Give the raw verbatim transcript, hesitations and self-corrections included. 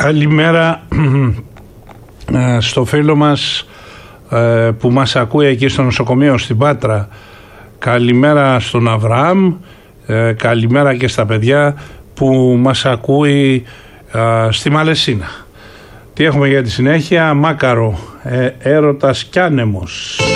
Καλημέρα στο φίλο μας που μας ακούει εκεί στο νοσοκομείο στην Πάτρα. Καλημέρα στον Αβραάμ. Καλημέρα και στα παιδιά που μας ακούει στη Μαλαισίνα. Τι έχουμε για τη συνέχεια? Μάκαρο, ε, έρωτας κι άνεμος.